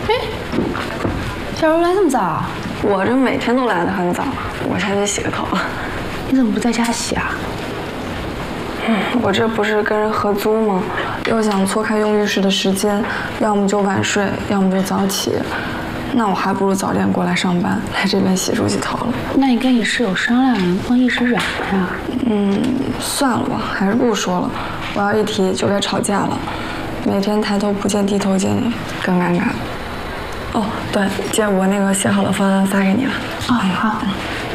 小柔来这么早啊？ 我这每天都来得很早，我先去洗个头。 你怎么不在家洗啊？ 我这不是跟人合租吗？又想错开用浴室的时间，要么就晚睡，要么就早起。那我还不如早点过来上班，来这边洗漱洗头了。 那你跟你室友商量呀，不能一时软呀。 算了吧，还是不说了。我要一提就该吵架了。每天抬头不见低头见，更尴尬。哦，对，姐，我那个写好的方案发给你了。 哦，好。